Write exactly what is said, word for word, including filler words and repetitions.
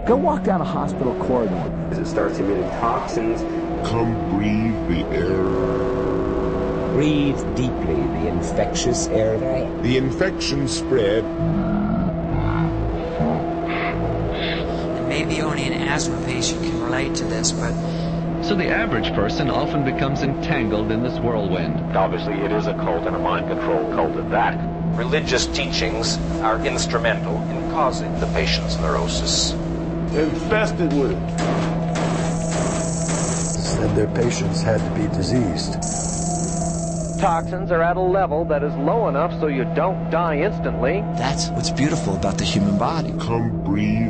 Go walk down a hospital corridor. It starts emitting toxins. Come breathe the air. Breathe deeply the infectious air. The infection spread. And maybe only an asthma patient can relate to this, but... So the average person often becomes entangled in this whirlwind. Obviously, it is a cult and a mind control cult at that. Religious teachings are instrumental in causing the patient's neurosis. Infested with it. Said their patients had to be diseased. Toxins are at a level that is low enough so you don't die instantly. That's what's beautiful about the human body. Come breathe